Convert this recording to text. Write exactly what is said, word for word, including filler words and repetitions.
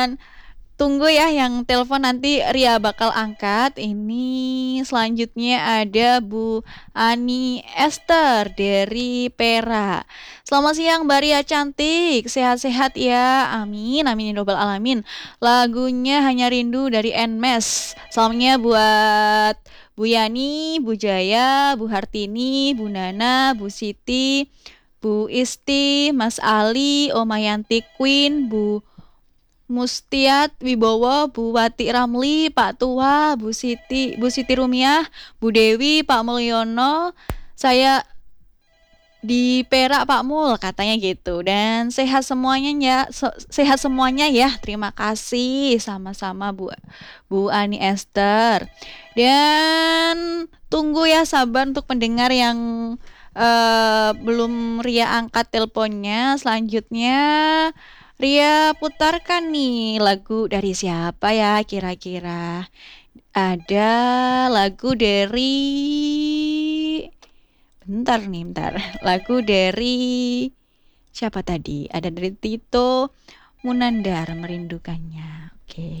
Tunggu ya yang telepon nanti Ria bakal angkat. Ini selanjutnya ada Bu Ani Esther dari Perak. Selamat siang Mbak Ria cantik, sehat-sehat ya. Amin, amin ya robbal alamin. Lagunya Hanya Rindu dari Nmes. Salamnya buat Bu Yani, Bu Jaya, Bu Hartini, Bu Nana, Bu Siti, Bu Isti, Mas Ali, Omayanti Queen, Bu Mustiat Wibowo, Bu Wati Ramli, Pak Tua, Bu Siti, Bu Siti Rumiah, Bu Dewi, Pak Mulyono, saya di Perak Pak Mul katanya gitu. Dan sehat semuanya ya, se- sehat semuanya ya. Terima kasih sama-sama Bu Bu Ani Esther. Dan tunggu ya sabar untuk pendengar yang eh, belum Ria angkat teleponnya. Selanjutnya Ria putarkan nih lagu dari siapa ya kira-kira? Ada lagu dari bentar nih, bentar. Lagu dari siapa tadi? Ada dari Tito Munandar Merindukannya. Oke.